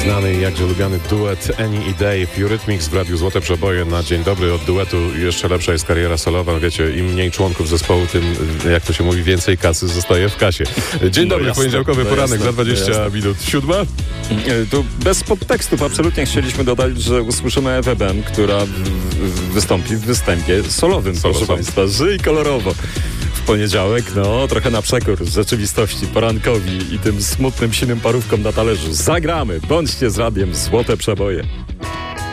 Znany i jakże lubiany duet Annie i Dave, Eurythmics w Radiu Złote Przeboje na dzień dobry. Od duetu jeszcze lepsza jest kariera solowa. Wiecie, im mniej członków zespołu, tym, jak to się mówi, więcej kasy zostaje w kasie. Dzień dobry, jasne, poniedziałkowy poranek, za 20 minut 7. Tu bez podtekstów absolutnie chcieliśmy dodać, że usłyszymy Ewę Ben, która wystąpi w występie solowym, proszę Państwa. Żyj kolorowo. W poniedziałek, trochę na przekór rzeczywistości porankowi i tym smutnym, sinym parówkom na talerzu. Zagramy! Bądźcie z radiem Złote Przeboje.